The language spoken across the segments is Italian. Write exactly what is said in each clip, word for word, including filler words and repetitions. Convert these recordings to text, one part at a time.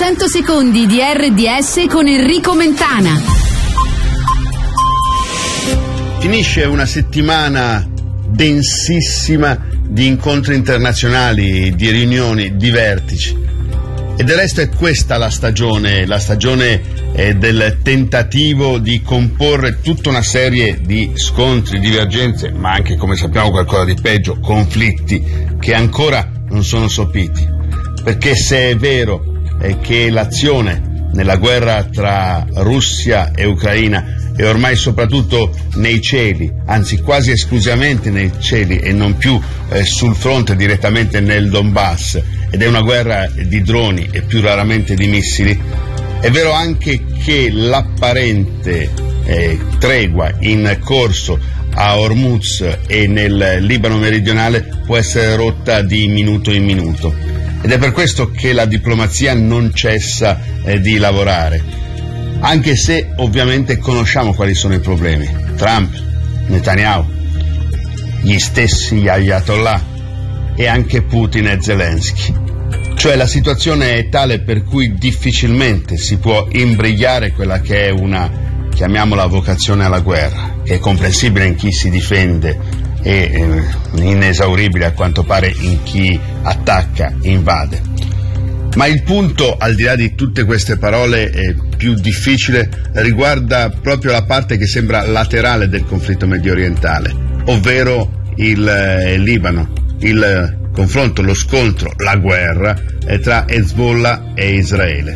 cento secondi di R D S con Enrico Mentana. Finisce una settimana densissima di incontri internazionali, di riunioni, di vertici. E del resto è questa la stagione, la stagione eh, del tentativo di comporre tutta una serie di scontri, divergenze, ma anche, come sappiamo, qualcosa di peggio, conflitti che ancora non sono sopiti. Perché se è vero eh, che l'azione nella guerra tra Russia e Ucraina è ormai soprattutto nei cieli, anzi quasi esclusivamente nei cieli e non più eh, sul fronte direttamente nel Donbass, ed è una guerra di droni e più raramente di missili, è vero anche che l'apparente eh, tregua in corso a Hormuz e nel Libano meridionale può essere rotta di minuto in minuto, ed è per questo che la diplomazia non cessa eh, di lavorare. Anche se ovviamente conosciamo quali sono i problemi. Trump, Netanyahu, gli stessi ayatollah e anche Putin e Zelensky. Cioè la situazione è tale per cui difficilmente si può imbrigliare quella che è una, chiamiamola, vocazione alla guerra, che è comprensibile in chi si difende e eh, inesauribile a quanto pare in chi attacca, invade. Ma il punto, al di là di tutte queste parole, è più difficile, riguarda proprio la parte che sembra laterale del conflitto mediorientale, ovvero il eh, Libano, il confronto, lo scontro, la guerra eh, tra Hezbollah e Israele.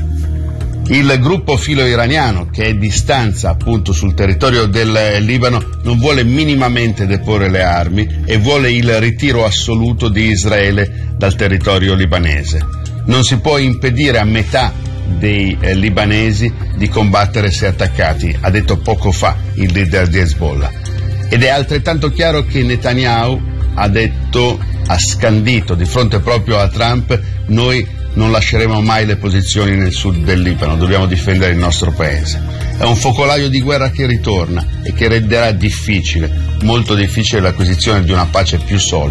Il gruppo filo-iraniano, che è di stanza appunto sul territorio del Libano, non vuole minimamente deporre le armi e vuole il ritiro assoluto di Israele dal territorio libanese. Non si può impedire a metà dei eh, libanesi di combattere se attaccati, ha detto poco fa il leader di Hezbollah. Ed è altrettanto chiaro che Netanyahu ha detto, ha scandito di fronte proprio a Trump: noi non lasceremo mai le posizioni nel sud del Libano, dobbiamo difendere il nostro paese. È un focolaio di guerra che ritorna e che renderà difficile, molto difficile, l'acquisizione di una pace più solida